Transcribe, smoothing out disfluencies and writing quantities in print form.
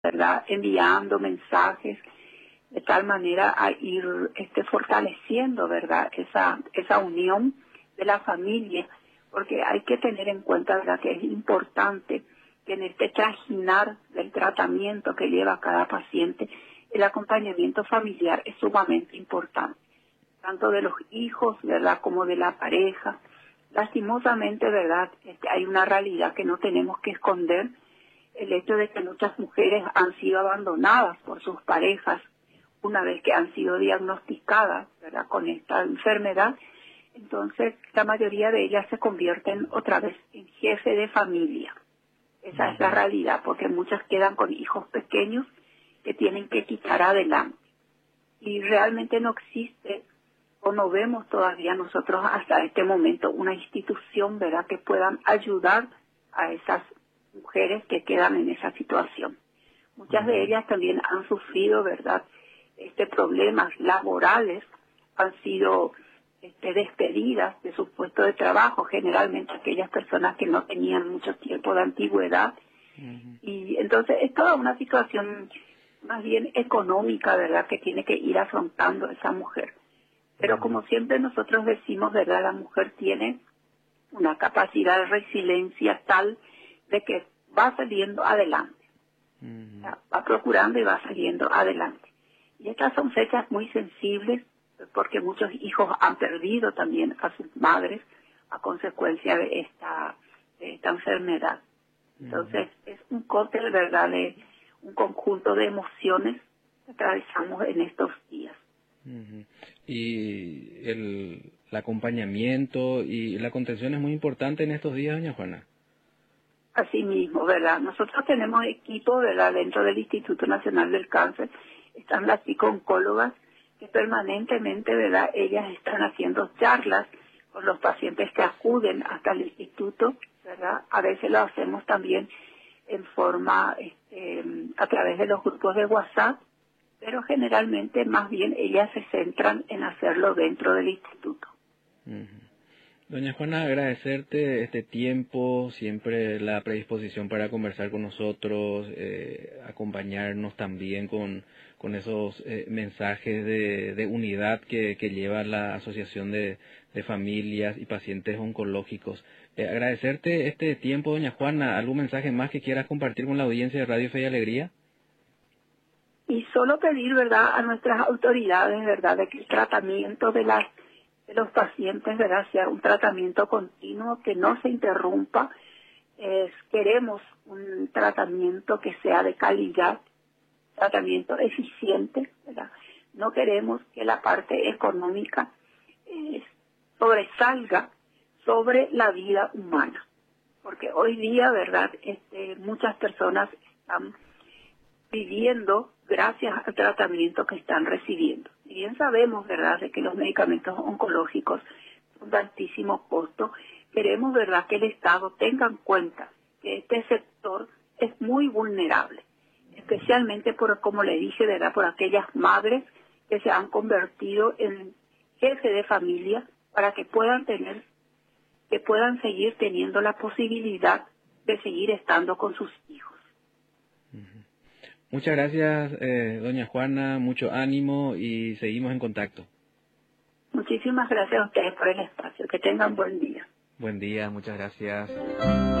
¿verdad? Enviando mensajes de tal manera a ir fortaleciendo, ¿verdad? Esa unión de la familia, porque hay que tener en cuenta, ¿verdad?, que es importante que en este trajinar del tratamiento que lleva cada paciente, el acompañamiento familiar es sumamente importante, tanto de los hijos, ¿verdad?, como de la pareja. Lastimosamente, ¿verdad?, hay una realidad que no tenemos que esconder, el hecho de que muchas mujeres han sido abandonadas por sus parejas una vez que han sido diagnosticadas, ¿verdad?, con esta enfermedad. Entonces, la mayoría de ellas se convierten otra vez en jefe de familia. Esa es la realidad, porque muchas quedan con hijos pequeños que tienen que quitar adelante. Y realmente no existe, o no vemos todavía nosotros hasta este momento, una institución, ¿verdad?, que puedan ayudar a esas mujeres que quedan en esa situación. Muchas de ellas también han sufrido, ¿verdad?, problemas laborales, han sido despedidas de su puesto de trabajo, generalmente aquellas personas que no tenían mucho tiempo de antigüedad. Y entonces es toda una situación más bien económica, ¿verdad?, que tiene que ir afrontando esa mujer. Pero como siempre nosotros decimos, ¿verdad?, la mujer tiene una capacidad de resiliencia tal de que va saliendo adelante. Va procurando y va saliendo adelante. Y estas son fechas muy sensibles porque muchos hijos han perdido también a sus madres a consecuencia de esta enfermedad. Entonces es un cóctel, ¿verdad?, de un conjunto de emociones que atravesamos en estos días. Y el acompañamiento y la contención es muy importante en estos días, doña Juana. Así mismo, ¿verdad? Nosotros tenemos equipo, ¿verdad?, dentro del Instituto Nacional del Cáncer. Están las psico-oncólogas que permanentemente, ¿verdad?, ellas están haciendo charlas con los pacientes que acuden hasta el instituto, ¿verdad? A veces lo hacemos también en forma, a través de los grupos de WhatsApp, pero generalmente más bien ellas se centran en hacerlo dentro del instituto. Doña Juana, agradecerte este tiempo, siempre la predisposición para conversar con nosotros, acompañarnos también con esos mensajes de unidad que lleva la Asociación de Familias y Pacientes Oncológicos. Agradecerte este tiempo, doña Juana. ¿Algún mensaje más que quieras compartir con la audiencia de Radio Fe y Alegría? Y solo pedir, ¿verdad?, a nuestras autoridades, ¿verdad?, de que el tratamiento de los pacientes, ¿verdad?, sea un tratamiento continuo, que no se interrumpa. Queremos un tratamiento que sea de calidad, tratamiento eficiente, ¿verdad? No queremos que la parte económica sobresalga sobre la vida humana, porque hoy día, ¿verdad?, muchas personas están viviendo gracias al tratamiento que están recibiendo. Y bien sabemos, ¿verdad?, de que los medicamentos oncológicos son de altísimo costo. Queremos, ¿verdad?, que el Estado tenga en cuenta que este sector es muy vulnerable, especialmente por, como le dije, ¿verdad?, por aquellas madres que se han convertido en jefe de familia para que puedan seguir teniendo la posibilidad de seguir estando con sus hijos. Muchas gracias, doña Juana, mucho ánimo y seguimos en contacto. Muchísimas gracias a ustedes por el espacio. Que tengan buen día. Buen día, muchas gracias.